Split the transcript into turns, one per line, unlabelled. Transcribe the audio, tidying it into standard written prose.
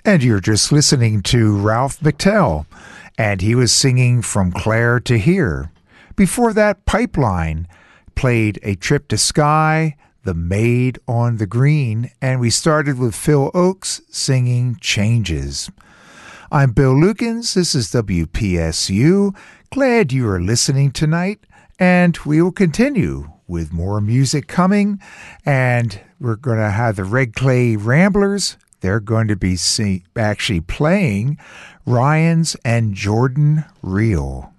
And you're just listening to Ralph McTell, and he was singing From Clare to Here. Before that, Pipeline played A Trip to Skye, The Maid on the Green, and we started with Phil Oakes singing Changes. I'm Bill Lukens. This is WPSU. Glad you are listening tonight, and we will continue with more music coming, and we're going to have the Red Clay Ramblers. They're going to be actually playing Ryan's and Jordan Reel.